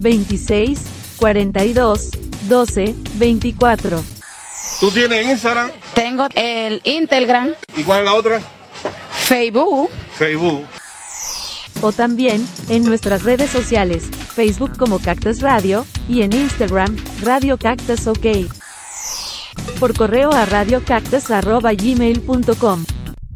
26 42 12 24. ¿Tú tienes Instagram? Tengo el Instagram. ¿Y cuál es la otra? Facebook. O también en nuestras redes sociales, Facebook como Cactus Radio y en Instagram, Radio Cactus OK. Por correo a radiocactus@gmail.com.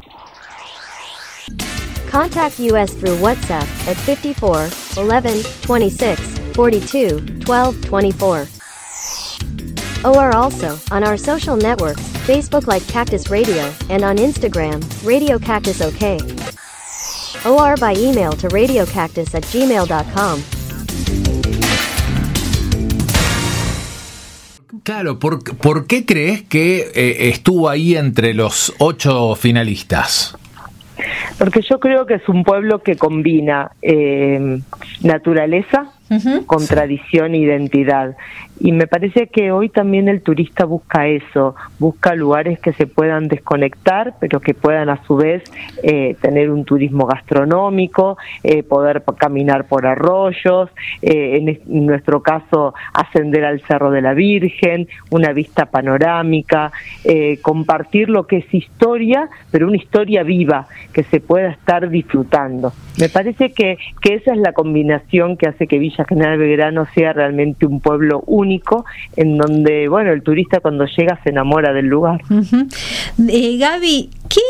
Contact us through WhatsApp at 54 11 26 42 12 24. Or also on our social networks, Facebook like Cactus Radio and on Instagram, Radio Cactus OK. Or by email to radiocactus@gmail.com. Claro, ¿por qué crees que estuvo ahí entre los 8 finalistas? Porque yo creo que es un pueblo que combina naturaleza con tradición e identidad. Y me parece que hoy también el turista busca eso, busca lugares que se puedan desconectar, pero que puedan a su vez tener un turismo gastronómico, poder caminar por arroyos, en nuestro caso ascender al Cerro de la Virgen, una vista panorámica, compartir lo que es historia, pero una historia viva, que se pueda estar disfrutando. Me parece que esa es la combinación que hace que Villa General Belgrano sea realmente un pueblo único, en donde, bueno, el turista cuando llega se enamora del lugar. Gaby, ¿qué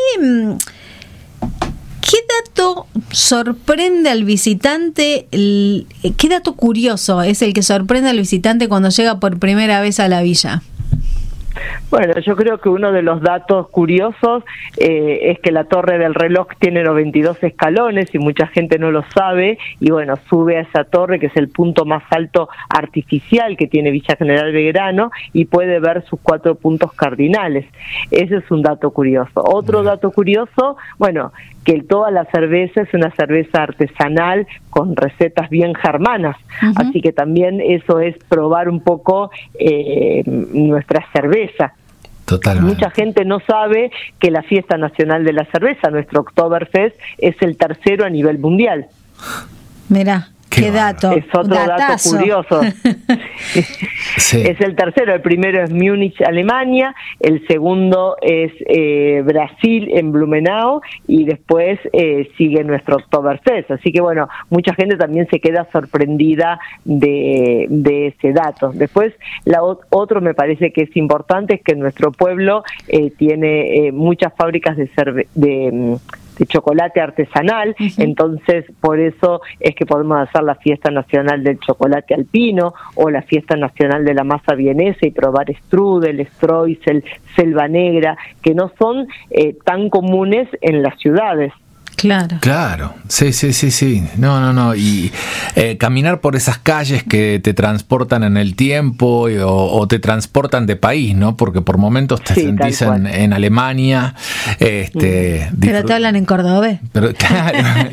dato sorprende al visitante? ¿Qué dato curioso es el que sorprende al visitante cuando llega por primera vez a la villa? Bueno, yo creo que uno de los datos curiosos es que la Torre del Reloj tiene 92 escalones y mucha gente no lo sabe, y bueno, sube a esa torre que es el punto más alto artificial que tiene Villa General Belgrano y puede ver sus 4 puntos cardinales. Ese es un dato curioso. Otro dato curioso, bueno, que toda la cerveza es una cerveza artesanal con recetas bien germanas, así que también eso es probar un poco nuestra cerveza. Totalmente. Mucha gente no sabe que la Fiesta Nacional de la Cerveza, nuestro Oktoberfest, es el tercero a nivel mundial. Mirá, qué dato. Es otro Datazo. dato curioso. Sí. Es el tercero, el primero es Múnich, Alemania, el segundo es Brasil en Blumenau y después sigue nuestro Oktoberfest. Así que bueno, mucha gente también se queda sorprendida de ese dato. Después, otro me parece que es importante es que nuestro pueblo tiene muchas fábricas de chocolate artesanal, entonces por eso es que podemos hacer la Fiesta Nacional del Chocolate Alpino o la Fiesta Nacional de la Masa Vienesa y probar strudel, streusel, selva negra, que no son tan comunes en las ciudades. Claro, sí. No. Y caminar por esas calles que te transportan en el tiempo o te transportan de país, ¿no? Porque por momentos te sentís en Alemania. Pero te hablan en cordobés. Pero, claro.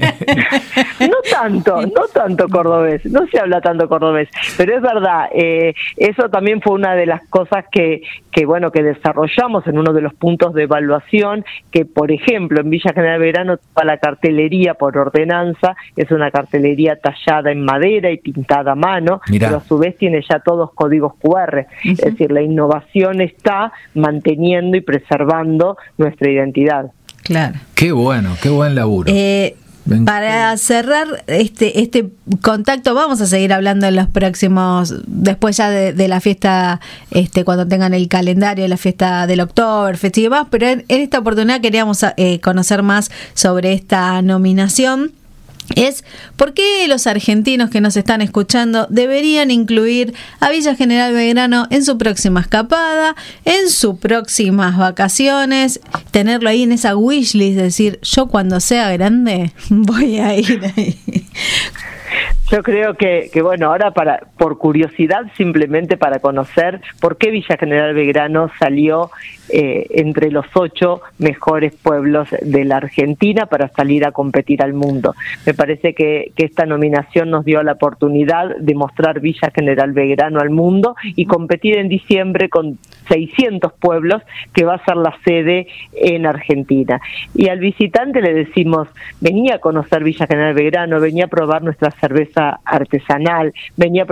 No tanto cordobés, no se habla tanto cordobés, pero es verdad, eso también fue una de las cosas que desarrollamos en uno de los puntos de evaluación, que por ejemplo en Villa General Belgrano toda la cartelería por ordenanza es una cartelería tallada en madera y pintada a mano, pero a su vez tiene ya todos códigos QR, es decir, la innovación está manteniendo y preservando nuestra identidad. Claro. Qué buen laburo. Para cerrar este contacto, vamos a seguir hablando en los próximos, después ya de la fiesta, cuando tengan el calendario de la fiesta del Oktoberfest y demás, pero en esta oportunidad queríamos conocer más sobre esta nominación. Es por qué los argentinos que nos están escuchando deberían incluir a Villa General Belgrano en su próxima escapada, en sus próximas vacaciones, tenerlo ahí en esa wishlist, decir, yo cuando sea grande voy a ir ahí. Yo creo que bueno, ahora por curiosidad, simplemente para conocer por qué Villa General Belgrano salió entre los 8 mejores pueblos de la Argentina para salir a competir al mundo. Me parece que esta nominación nos dio la oportunidad de mostrar Villa General Belgrano al mundo y competir en diciembre con 600 pueblos, que va a ser la sede en Argentina. Y al visitante le decimos, venía a conocer Villa General Belgrano, venía a probar nuestra cerveza artesanal, venía a